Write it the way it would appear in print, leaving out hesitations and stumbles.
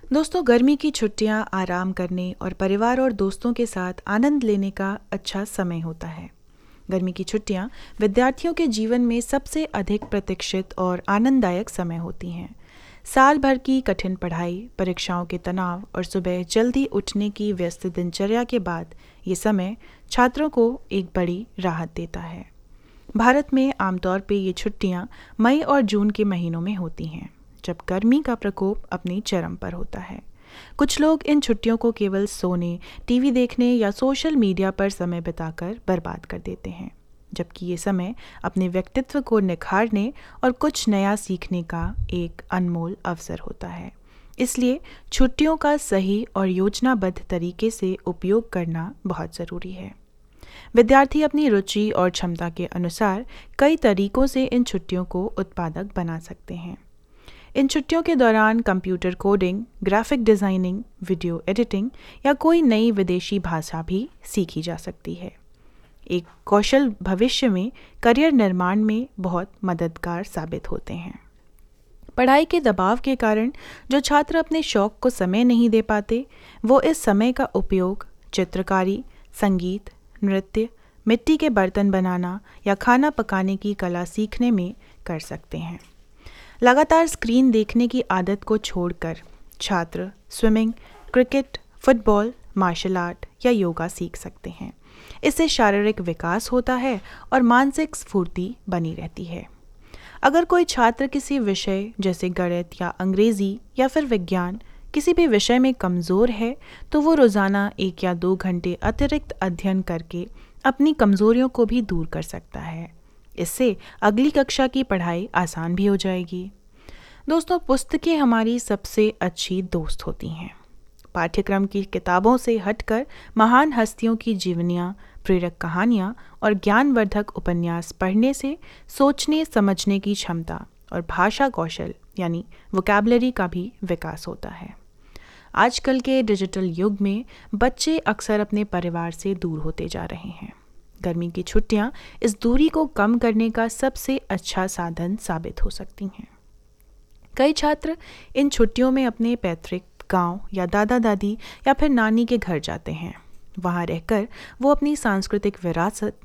दोस्तों, गर्मी की छुट्टियां आराम करने और परिवार और दोस्तों के साथ आनंद लेने का अच्छा समय होता है। गर्मी की छुट्टियां विद्यार्थियों के जीवन में सबसे अधिक प्रतीक्षित और आनंददायक समय होती हैं। साल भर की कठिन पढ़ाई, परीक्षाओं के तनाव और सुबह जल्दी उठने की व्यस्त दिनचर्या के बाद ये समय छात्रों को एक बड़ी राहत देता है। भारत में आमतौर पे ये छुट्टियां मई और जून के महीनों में होती हैं, जब गर्मी का प्रकोप अपनी चरम पर होता है। कुछ लोग इन छुट्टियों को केवल सोने, टीवी देखने या सोशल मीडिया पर समय बिताकर बर्बाद कर देते हैं, जबकि ये समय अपने व्यक्तित्व को निखारने और कुछ नया सीखने का एक अनमोल अवसर होता है। इसलिए छुट्टियों का सही और योजनाबद्ध तरीके से उपयोग करना बहुत ज़रूरी है। विद्यार्थी अपनी रुचि और क्षमता के अनुसार कई तरीकों से इन छुट्टियों को उत्पादक बना सकते हैं। इन छुट्टियों के दौरान computer coding, graphic designing, video editing या कोई नई विदेशी भाषा भी सीखी जा सकती है। एक कौशल भविष्य में करियर निर्माण में बहुत मददगार साबित होते हैं। पढ़ाई के दबाव के कारण जो छात्र अपने शौक को समय नहीं दे पाते, वो इस समय का उपयोग चित्रकारी, संगीत, नृत्य, मिट्टी के बर्तन बनाना या खाना पकाने की कला सीखने में कर सकते हैं। लगातार स्क्रीन देखने की आदत को छोड़कर छात्र swimming, cricket, football, martial art या योगा सीख सकते हैं। इससे शारीरिक विकास होता है और मानसिक स्फूर्ति बनी रहती है। अगर कोई छात्र किसी विषय जैसे गणित या अंग्रेजी या फिर विज्ञान किसी भी विषय में कमज़ोर है, तो वो रोज़ाना 1 या 2 घंटे अतिरिक्त अध्ययन करके अपनी कमज़ोरियों को भी दूर कर सकता है। इससे अगली कक्षा की पढ़ाई आसान भी हो जाएगी। दोस्तों, पुस्तकें हमारी सबसे अच्छी दोस्त होती हैं। पाठ्यक्रम की किताबों से हटकर महान हस्तियों की जीवनियाँ, प्रेरक कहानियाँ और ज्ञानवर्धक उपन्यास पढ़ने से सोचने समझने की क्षमता और भाषा कौशल यानी वोकैबुलरी का भी विकास होता है। आजकल के डिजिटल युग में बच्चे अक्सर अपने परिवार से दूर होते जा रहे हैं। गर्मी की छुट्टियां इस दूरी को कम करने का सबसे अच्छा साधन साबित हो सकती हैं। कई छात्र इन छुट्टियों में अपने पैतृक गांव या दादा दादी या फिर नानी के घर जाते हैं। वहां रहकर वो अपनी सांस्कृतिक विरासत